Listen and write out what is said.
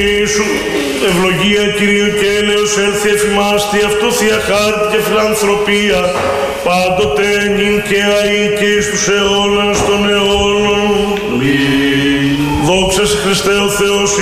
Σου ευλογία Κυρίου και έλεος έλθει εφημάς τι αυτό θεία χάρτη και φιλανθρωπία πάντοτε νυν και αεί και εις τους αιώνας των αιώνων. Δόξα σε Χριστέ ο Θεός